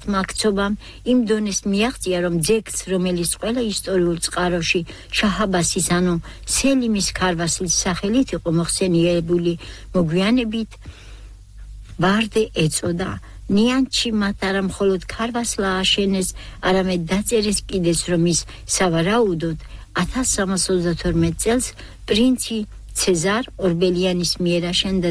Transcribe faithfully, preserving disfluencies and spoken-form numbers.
მართლმა აქცობამ იმ დონეს მიაღწია, რომ ძეგლს, რომელიც ყველა ისტორიულ წყაროში შაჰ-აბასის ანუ სელიმის ქარვასლის სახელით იყო მოხსენიებული, მოგვიანებით ვარდე ეწოდა. ნიანჩი მათ არა მხოლოდ ქარვასლა ააშენეს, არამედ დაწერეს კიდეც, რომ ის სავარაუდოდ ათას სამას ოცდათორმეტ წელს პრინცი ცეზარ ორბელიანის მიერ აშენდა